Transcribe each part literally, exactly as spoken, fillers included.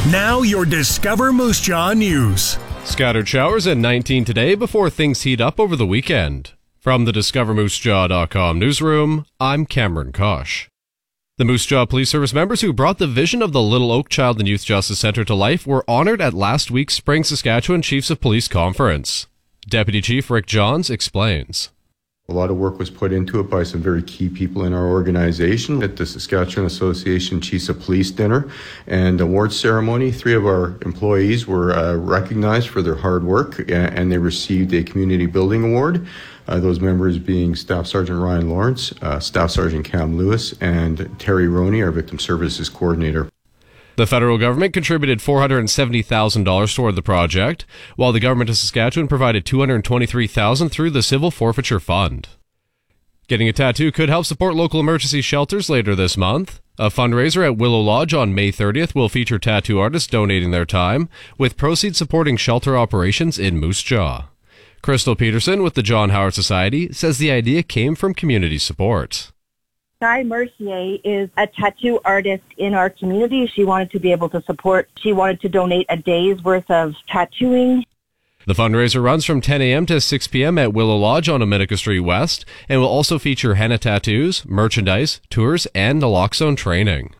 Now your Discover Moose Jaw news. Scattered showers at nineteen today before things heat up over the weekend. From the discover moose jaw dot com newsroom, I'm Cameron Kosh. The Moose Jaw Police Service members who brought the vision of the Little Oak Child and Youth Justice Center to life were honored at last week's Spring Saskatchewan Chiefs of Police Conference. Deputy Chief Rick Johns explains. A lot of work was put into it by some very key people in our organization at the Saskatchewan Association Chiefs of Police dinner and awards ceremony. Three of our employees were uh, recognized for their hard work, and they received a community building award. Uh, those members being Staff Sergeant Ryan Lawrence, uh, Staff Sergeant Cam Lewis, and Terry Roney, our Victim Services Coordinator. The federal government contributed four hundred seventy thousand dollars toward the project, while the government of Saskatchewan provided two hundred twenty-three thousand dollars through the Civil Forfeiture Fund. Getting a tattoo could help support local emergency shelters later this month. A fundraiser at Willow Lodge on May thirtieth will feature tattoo artists donating their time, with proceeds supporting shelter operations in Moose Jaw. Crystal Peterson with the John Howard Society says the idea came from community support. Guy Mercier is a tattoo artist in our community. She wanted to be able to support, she wanted to donate a day's worth of tattooing. The fundraiser runs from ten a.m. to six p.m. at Willow Lodge on Ominica Street West and will also feature henna tattoos, merchandise, tours, and naloxone training.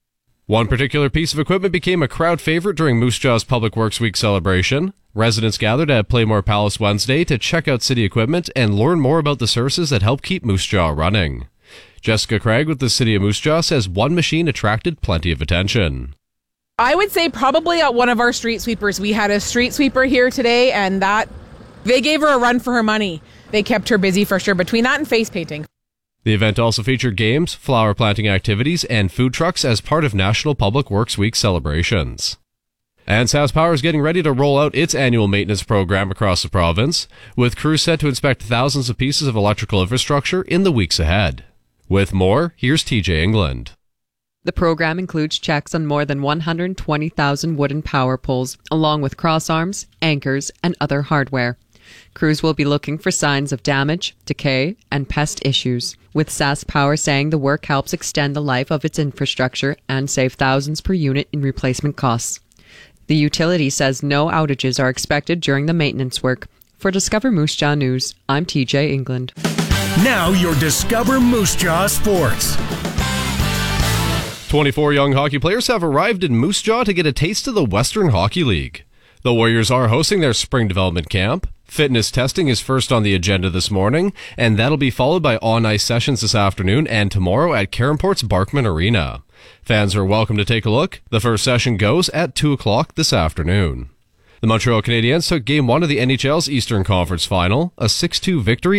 One particular piece of equipment became a crowd favorite during Moose Jaw's Public Works Week celebration. Residents gathered at Playmore Palace Wednesday to check out city equipment and learn more about the services that help keep Moose Jaw running. Jessica Craig with the City of Moose Jaw says one machine attracted plenty of attention. I would say probably at one of our street sweepers. We had a street sweeper here today, and that they gave her a run for her money. They kept her busy for sure, between that and face painting. The event also featured games, flower planting activities, and food trucks as part of National Public Works Week celebrations. And SaskPower is getting ready to roll out its annual maintenance program across the province, with crews set to inspect thousands of pieces of electrical infrastructure in the weeks ahead. With more, here's T J England. The program includes checks on more than one hundred twenty thousand wooden power poles, along with crossarms, anchors, and other hardware. Crews will be looking for signs of damage, decay, and pest issues, with SaskPower saying the work helps extend the life of its infrastructure and save thousands per unit in replacement costs. The utility says no outages are expected during the maintenance work. For Discover Moose Jaw News, I'm T J England. Now your Discover Moose Jaw Sports. twenty-four young hockey players have arrived in Moose Jaw to get a taste of the Western Hockey League. The Warriors are hosting their spring development camp. Fitness testing is first on the agenda this morning, and that'll be followed by on-ice sessions this afternoon and tomorrow at Caronport's Barkman Arena. Fans are welcome to take a look. The first session goes at two o'clock this afternoon. The Montreal Canadiens took Game one of the N H L's Eastern Conference Final, a six two victory